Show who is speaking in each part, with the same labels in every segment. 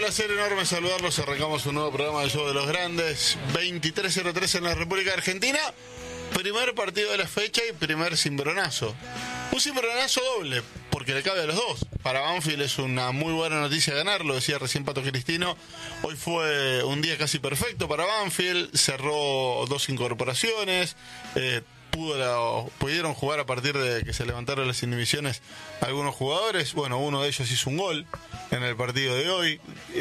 Speaker 1: placer enorme saludarlos. Arrancamos un nuevo programa del Show de los Grandes. 23:03 en la República Argentina. Primer partido de la fecha y primer cimbronazo. Un cimbronazo doble, porque le cabe a los dos. Para Banfield es una muy buena noticia ganar, lo decía recién Pato Cristino. Hoy fue un día casi perfecto para Banfield. Cerró 2 incorporaciones. Pudieron jugar a partir de que se levantaron las inhibiciones algunos jugadores. Bueno, uno de ellos hizo un gol en el partido de hoy.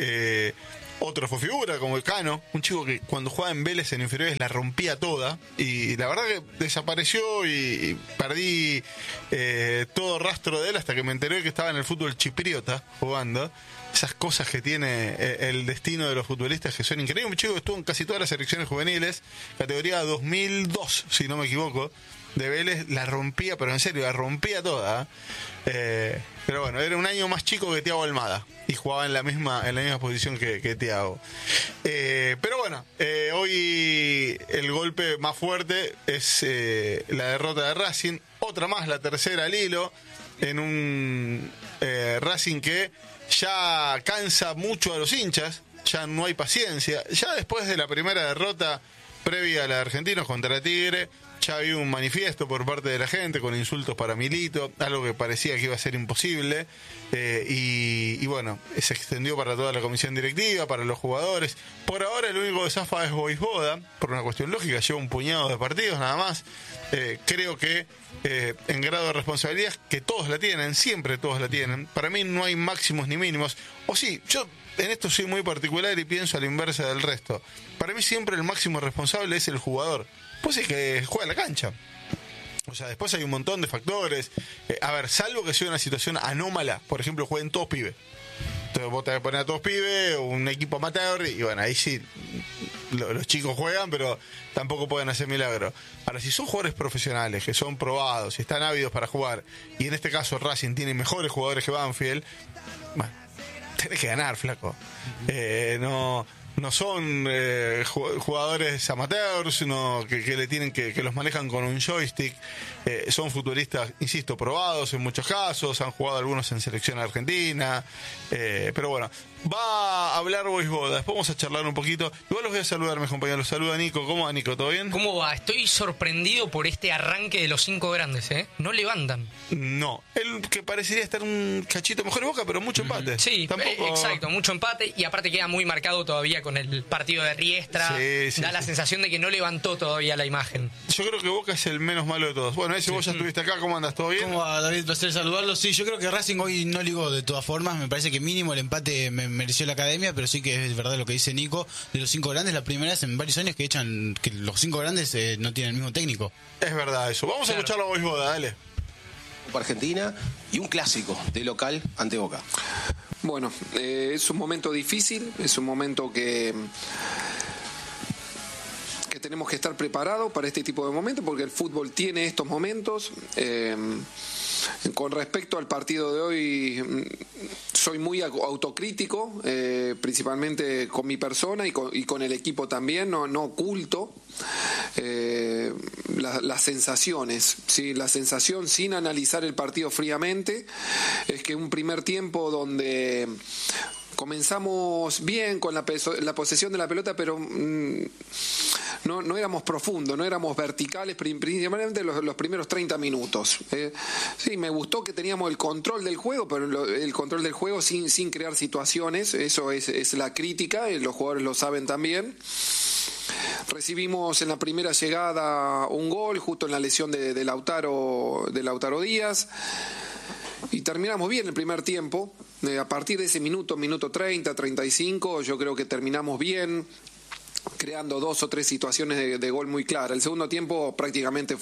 Speaker 1: Otro fue figura, como el Cano, un chico que cuando jugaba en Vélez en inferiores la rompía toda. Y la verdad que desapareció y perdí todo rastro de él hasta que me enteré que estaba en el fútbol chipriota jugando. Esas cosas que tiene el destino de los futbolistas que son increíbles. Un chico que estuvo en casi todas las selecciones juveniles, categoría 2002, si no me equivoco, de Vélez, la rompía, pero en serio, la rompía toda. Pero bueno, era un año más chico que Thiago Almada y jugaba en la misma posición que Thiago. Pero bueno, hoy el golpe más fuerte es la derrota de Racing, otra más, la tercera al hilo, en un Racing que ya cansa mucho a los hinchas, ya no hay paciencia. Ya después de la primera derrota previa a la de Argentinos contra Tigre, ya había un manifiesto por parte de la gente con insultos para Milito, algo que parecía que iba a ser imposible, y bueno, se extendió para toda la comisión directiva, para los jugadores. Por ahora el único que zafa es Boisboda, por una cuestión lógica, lleva un puñado de partidos nada más. Creo que en grado de responsabilidad, que todos la tienen, siempre todos la tienen. Para mí no hay máximos ni mínimos, o sí, yo en esto soy muy particular y pienso a la inversa del resto. Para mí siempre el máximo responsable es el jugador, pues es que juega en la cancha. O sea, después hay un montón de factores. A ver, salvo que sea una situación anómala, por ejemplo, jueguen todos pibes. Entonces vos te vas a poner a todos pibes, un equipo amateur, y bueno, ahí sí, los chicos juegan, pero tampoco pueden hacer milagros. Ahora, si son jugadores profesionales, que son probados, y están ávidos para jugar, y en este caso Racing tiene mejores jugadores que Banfield, bueno, tenés que ganar, flaco. No son jugadores amateurs, sino que le tienen que los manejan con un joystick. Son futbolistas, insisto, probados en muchos casos, han jugado algunos en selección argentina, pero bueno, va a hablar Boisboda, después vamos a charlar un poquito. Igual los voy a saludar, mis compañeros. Saluda Nico. ¿Cómo va, Nico? ¿Todo bien?
Speaker 2: ¿Cómo va? Estoy sorprendido por este arranque de los 5 grandes, ¿eh? No levantan.
Speaker 1: No, él que parecería estar un cachito mejor de Boca, pero mucho empate.
Speaker 2: Sí, tampoco... exacto, mucho empate, y aparte queda muy marcado todavía con el partido de Riestra. Sí, da la sensación de que no levantó todavía la imagen.
Speaker 1: Yo creo que Boca es el menos malo de todos. Bueno, ese vos ya estuviste acá, ¿cómo andas? ¿Todo bien?
Speaker 3: ¿Cómo va, David? Placer saludarlo. Sí, yo creo que Racing hoy no ligó de todas formas. Me parece que mínimo el empate me mereció la academia, pero sí que es verdad lo que dice Nico. De los 5 grandes, la primera vez en varios años que los 5 grandes no tienen el mismo técnico.
Speaker 1: Es verdad eso. Vamos a escucharlo a Boisboda, dale.
Speaker 4: Argentina y un clásico de local ante Boca.
Speaker 5: Bueno, es un momento difícil, es un momento que tenemos que estar preparados para este tipo de momentos, porque el fútbol tiene estos momentos. Con respecto al partido de hoy, soy muy autocrítico, principalmente con mi persona y con el equipo también, no oculto las sensaciones, ¿sí? La sensación, sin analizar el partido fríamente, es que un primer tiempo donde comenzamos bien con la posesión de la pelota, pero no éramos profundos, no éramos verticales, principalmente los primeros 30 minutos. Sí, me gustó que teníamos el control del juego, pero el control del juego sin crear situaciones. Eso es la crítica, y los jugadores lo saben también. Recibimos en la primera llegada un gol justo en la lesión de Lautaro Díaz, y terminamos bien el primer tiempo. A partir de ese minuto 30, 35, yo creo que terminamos bien, creando 2 o 3 situaciones de gol muy claras. El segundo tiempo prácticamente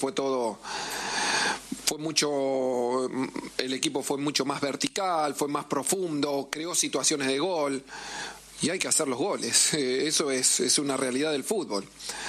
Speaker 5: el equipo fue mucho más vertical, fue más profundo, creó situaciones de gol, y hay que hacer los goles. Eso es una realidad del fútbol.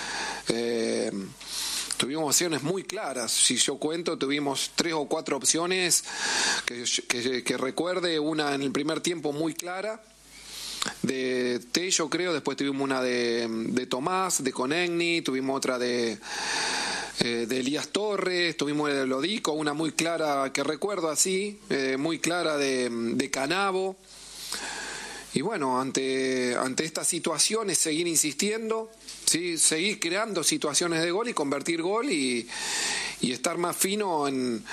Speaker 5: Tuvimos opciones muy claras. Si yo cuento, tuvimos 3 o 4 opciones que recuerde. Una en el primer tiempo muy clara, de Tello, creo. Después tuvimos una de Tomás, de Conegni. Tuvimos otra de Elías Torres. Tuvimos de Lodico, una muy clara que recuerdo así, muy clara de Canavo. bueno, ante estas situaciones seguir insistiendo, ¿sí? Seguir creando situaciones de gol y convertir gol y estar más fino en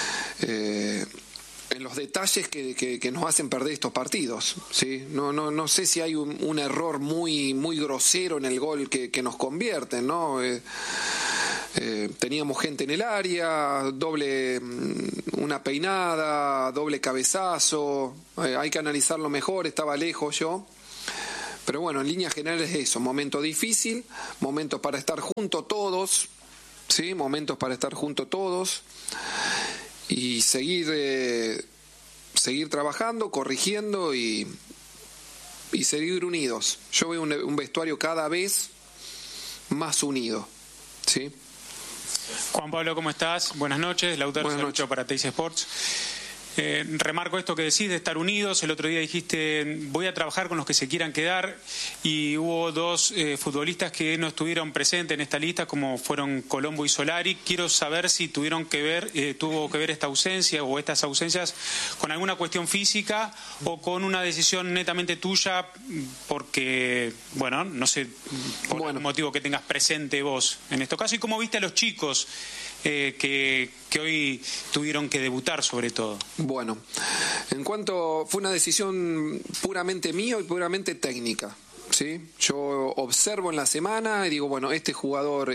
Speaker 5: los detalles que nos hacen perder estos partidos, ¿sí? No sé si hay un error muy grosero en el gol que nos convierten, ¿no? Teníamos gente en el área, una peinada, doble cabezazo, hay que analizarlo mejor, estaba lejos yo. Pero bueno, en líneas generales es eso, momento difícil, momentos para estar juntos todos, ¿sí? Momentos para estar juntos todos y seguir trabajando, corrigiendo y seguir unidos. Yo veo un vestuario cada vez más unido, ¿sí?
Speaker 6: Juan Pablo, ¿cómo estás? Buenas noches, Lautaro Salucho para Teis Sports. Remarco esto que decís de estar unidos. El otro día dijiste, voy a trabajar con los que se quieran quedar, y hubo dos futbolistas que no estuvieron presentes en esta lista, como fueron Colombo y Solari. Quiero saber si tuvo que ver esta ausencia o estas ausencias con alguna cuestión física o con una decisión netamente tuya, porque, bueno, no sé, por algún motivo que tengas presente vos en este caso. ¿Y cómo viste a los chicos que hoy tuvieron que debutar, sobre todo?
Speaker 5: Bueno, en cuanto fue una decisión puramente mía y puramente técnica, ¿sí? Yo observo en la semana y digo, bueno, este jugador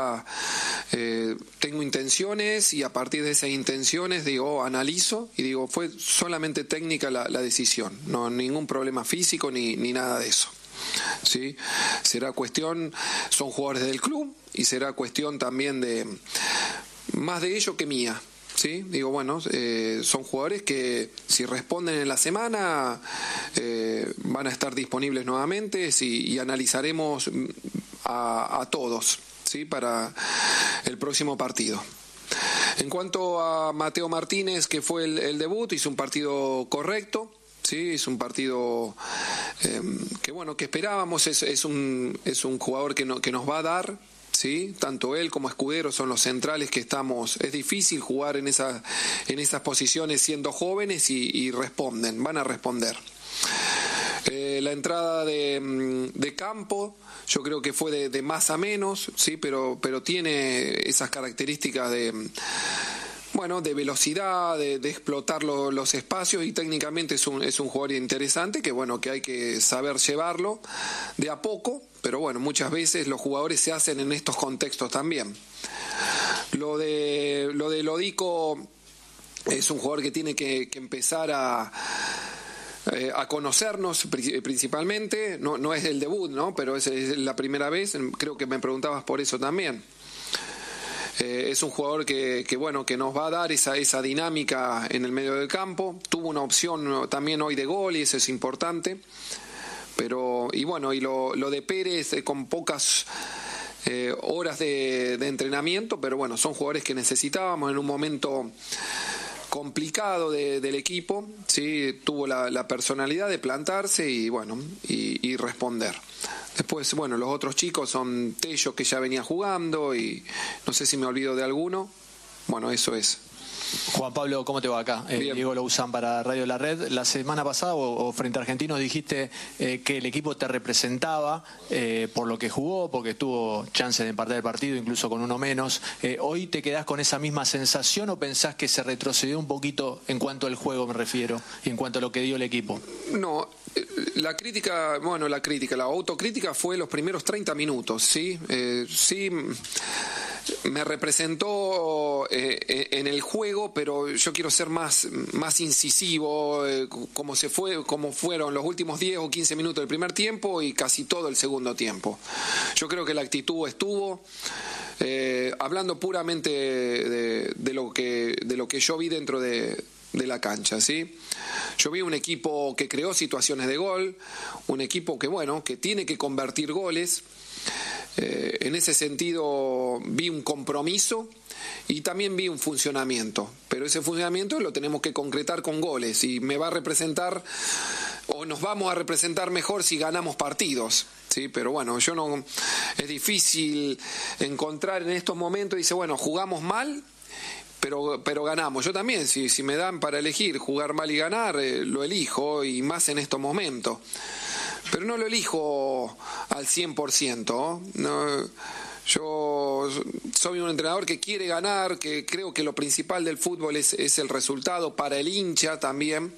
Speaker 5: tengo intenciones, y a partir de esas intenciones analizo y digo, fue solamente técnica la decisión, no ningún problema físico ni nada de eso. ¿Sí? Será cuestión, son jugadores del club y será cuestión también de más de ellos que mía, ¿sí? Digo, bueno, son jugadores que si responden en la semana van a estar disponibles nuevamente y analizaremos a todos, ¿sí? Para el próximo partido. En cuanto a Mateo Martínez, que fue el debut, hizo un partido correcto. Sí, es un partido que esperábamos, es un jugador que nos va a dar, ¿sí? Tanto él como Escudero son los centrales que estamos. Es difícil jugar en esas posiciones siendo jóvenes y van a responder. La entrada de Campo, yo creo que fue de más a menos, sí, pero tiene esas características de velocidad, de explotar los espacios, y técnicamente es un jugador interesante que hay que saber llevarlo de a poco, pero bueno, muchas veces los jugadores se hacen en estos contextos también. Lo de Lodico es un jugador que tiene que empezar a conocernos principalmente, no es el debut, ¿no? Pero es la primera vez, creo que me preguntabas por eso también. Es un jugador que nos va a dar esa dinámica en el medio del campo. Tuvo una opción también hoy de gol y eso es importante. Pero lo de Pérez con pocas horas de entrenamiento, pero bueno, son jugadores que necesitábamos en un momento complicado del equipo, ¿sí? Tuvo la personalidad de plantarse y responder. Después, los otros chicos son Tello, que ya venía jugando, y no sé si me olvido de alguno. Bueno, eso es.
Speaker 7: Juan Pablo, ¿cómo te va acá? Diego Louzán para Radio La Red. La semana pasada, o frente a Argentinos, dijiste que el equipo te representaba por lo que jugó, porque tuvo chances de empatar el partido, incluso con uno menos. ¿Hoy te quedás con esa misma sensación o pensás que se retrocedió un poquito en cuanto al juego, me refiero, y en cuanto a lo que dio el equipo?
Speaker 5: No, la autocrítica fue los primeros 30 minutos, ¿sí? Sí, me representó en el juego, pero yo quiero ser más incisivo, como fueron los últimos 10 o 15 minutos del primer tiempo y casi todo el segundo tiempo. Yo creo que la actitud estuvo, hablando puramente de lo que yo vi dentro de la cancha, ¿sí? Yo vi un equipo que creó situaciones de gol, un equipo que tiene que convertir goles. En ese sentido vi un compromiso y también vi un funcionamiento, pero ese funcionamiento lo tenemos que concretar con goles, y me va a representar, o nos vamos a representar mejor si ganamos partidos, ¿sí? Pero es difícil encontrar en estos momentos, jugamos mal, pero ganamos. Yo también, si me dan para elegir jugar mal y ganar, lo elijo, y más en estos momentos. Pero no lo elijo al 100%, ¿no? Yo soy un entrenador que quiere ganar, que creo que lo principal del fútbol es el resultado para el hincha también.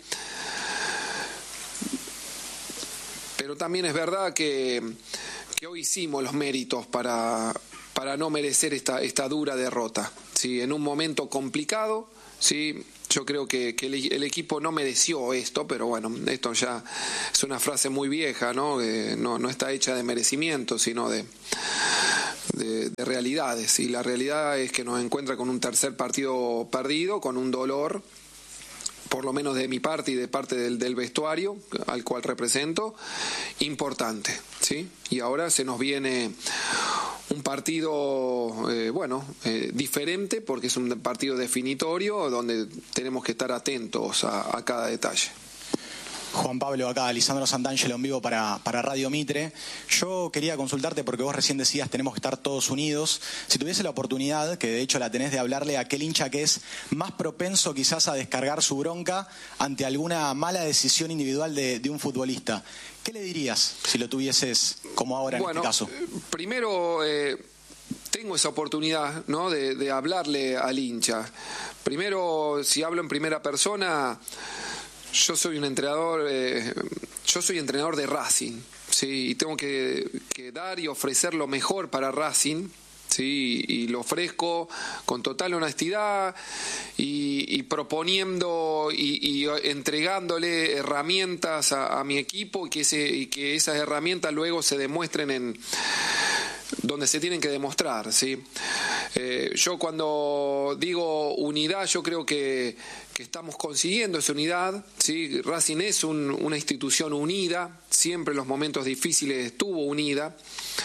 Speaker 5: Pero también es verdad que hoy hicimos los méritos para no merecer esta dura derrota. ¿Sí? En un momento complicado, ¿sí? Yo creo que el equipo no mereció esto, pero bueno, esto ya es una frase muy vieja, ¿no? No está hecha de merecimiento, sino de realidades. Y la realidad es que nos encuentra con un tercer partido perdido, con un dolor, por lo menos de mi parte y de parte del vestuario al cual represento, importante, ¿sí? Y ahora se nos viene un partido diferente, porque es un partido definitorio donde tenemos que estar atentos a cada detalle.
Speaker 8: Juan Pablo, acá, Lisandro Santangelo en vivo para Radio Mitre. Yo quería consultarte porque vos recién decías tenemos que estar todos unidos. Si tuviese la oportunidad, que de hecho la tenés, de hablarle a aquel hincha que es más propenso quizás a descargar su bronca ante alguna mala decisión individual de un futbolista, ¿qué le dirías si lo tuvieses como ahora en este caso?
Speaker 5: Primero, tengo esa oportunidad, ¿no?, de hablarle al hincha. Primero, si hablo en primera persona, yo soy un entrenador, yo soy entrenador de Racing, ¿sí? Y tengo que dar y ofrecer lo mejor para Racing, ¿sí? Y lo ofrezco con total honestidad y proponiendo y entregándole herramientas a mi equipo, y que esas herramientas luego se demuestren en donde se tienen que demostrar, ¿sí? Yo cuando digo unidad, yo creo que estamos consiguiendo esa unidad, ¿sí? Racing es una institución unida, siempre en los momentos difíciles estuvo unida.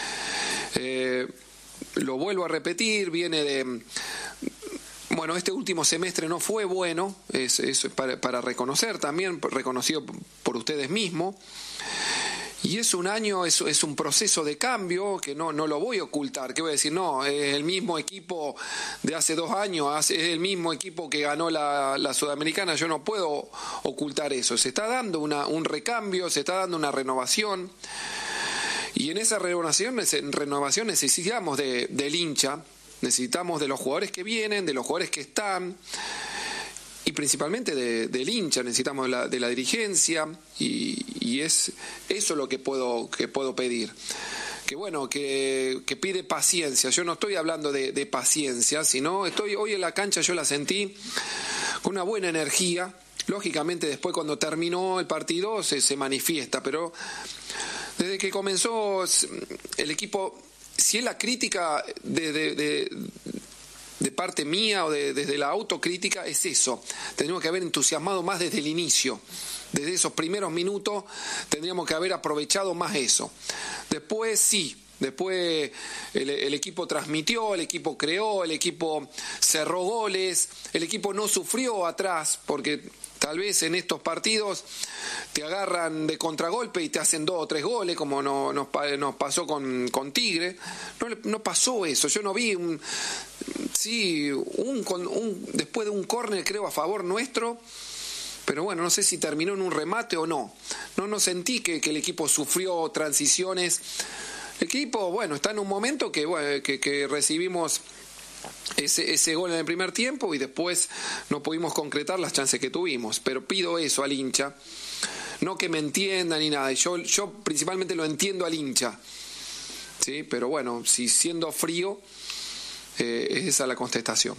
Speaker 5: Lo vuelvo a repetir, viene de... Bueno, este último semestre no fue bueno, es para reconocer también, reconocido por ustedes mismos. Y es un año, es un proceso de cambio que no lo voy a ocultar. ¿Qué voy a decir? No, es el mismo equipo de hace 2 años, es el mismo equipo que ganó la Sudamericana. Yo no puedo ocultar eso. Se está dando un recambio, se está dando una renovación. Y en esa renovación necesitamos del hincha, necesitamos de los jugadores que vienen, de los jugadores que están, y principalmente del hincha, necesitamos de la dirigencia, y es eso lo que puedo pedir. Que bueno, que pide paciencia. Yo no estoy hablando de paciencia, sino hoy en la cancha yo la sentí con una buena energía. Lógicamente después cuando terminó el partido se manifiesta, pero desde que comenzó el equipo, si es la crítica de parte mía o desde la autocrítica, es eso. Tendríamos que haber entusiasmado más desde el inicio. Desde esos primeros minutos tendríamos que haber aprovechado más eso. Después sí, después el equipo transmitió, el equipo creó, el equipo cerró goles, el equipo no sufrió atrás, porque tal vez en estos partidos te agarran de contragolpe y te hacen 2 o 3 goles, como nos pasó con Tigre. No pasó eso. Yo no vi después de un córner, creo, a favor nuestro, pero bueno, no sé si terminó en un remate o no. No sentí que el equipo sufrió transiciones. El equipo, bueno, está en un momento que recibimos ese gol en el primer tiempo y después no pudimos concretar las chances que tuvimos. Pero pido eso al hincha, no que me entienda ni nada. Yo principalmente lo entiendo al hincha, ¿sí? Pero bueno, si siendo frío, es esa la contestación.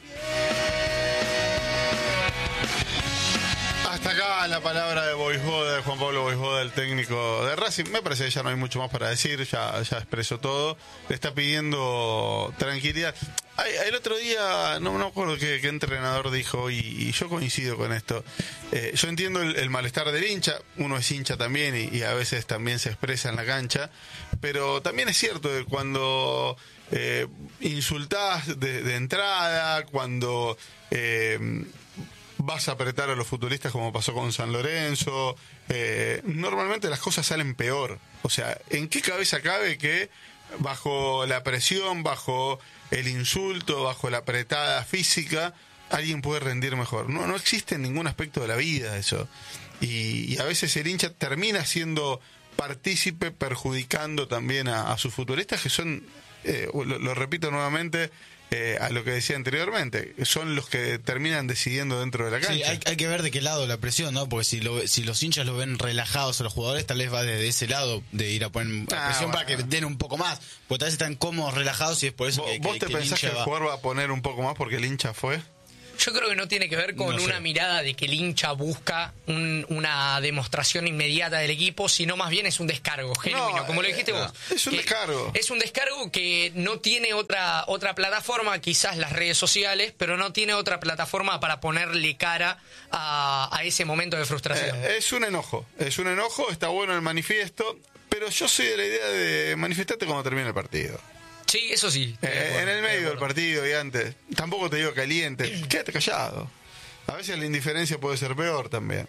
Speaker 1: Hasta acá la palabra de Boisboda, de Juan Pablo Boisboda, el técnico de Racing. Me parece que ya no hay mucho más para decir, ya expresó todo. Le está pidiendo tranquilidad. El otro día, no me acuerdo qué entrenador dijo, y yo coincido con esto. Yo entiendo el malestar del hincha, uno es hincha también y a veces también se expresa en la cancha, pero también es cierto que cuando insultás de entrada, cuando vas a apretar a los futbolistas como pasó con San Lorenzo, normalmente las cosas salen peor. O sea, ¿en qué cabeza cabe que bajo la presión, bajo el insulto, bajo la apretada física, alguien puede rendir mejor. No existe en ningún aspecto de la vida eso. Y a veces el hincha termina siendo partícipe, perjudicando también a sus futbolistas, que son, lo repito nuevamente, a lo que decía anteriormente, son los que terminan decidiendo dentro de la cancha.
Speaker 3: Sí, hay que ver de qué lado la presión, ¿no? Porque si los hinchas lo ven relajados a los jugadores, tal vez va desde ese lado de ir a poner presión para que den un poco más, porque tal vez están cómodos, relajados, y es por eso
Speaker 1: ¿Vos te pensás que el jugador va a poner un poco más porque el hincha fue?
Speaker 2: Yo creo que no tiene que ver con una mirada de que el hincha busca una demostración inmediata del equipo, sino más bien es un descargo genuino, como lo dijiste vos.
Speaker 1: Es un descargo.
Speaker 2: Es un descargo que no tiene otra plataforma, quizás las redes sociales, pero no tiene otra plataforma para ponerle cara a ese momento de frustración.
Speaker 1: Es un enojo, está bueno el manifiesto, pero yo soy de la idea de manifestarte cuando termine el partido.
Speaker 2: Sí, eso sí.
Speaker 1: En el medio del partido y antes. Tampoco te digo caliente. Quédate callado. A veces la indiferencia puede ser peor también.